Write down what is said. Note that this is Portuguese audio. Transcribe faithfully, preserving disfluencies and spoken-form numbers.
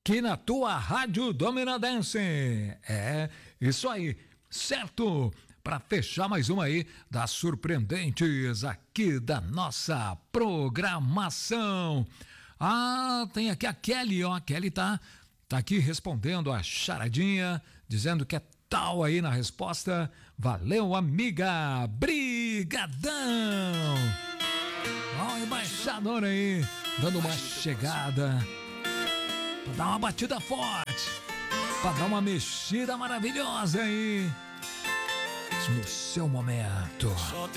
aqui na tua Rádio Dominadense. É, isso aí, certo? Para fechar mais uma aí das surpreendentes aqui da nossa programação. Ah, tem aqui a Kelly, ó, a Kelly tá, tá aqui respondendo a charadinha, dizendo que é tal aí na resposta. Valeu, amiga, brigadão. Ó, o embaixador aí, dando uma chegada, pra dar uma batida forte, pra dar uma mexida maravilhosa aí no seu momento.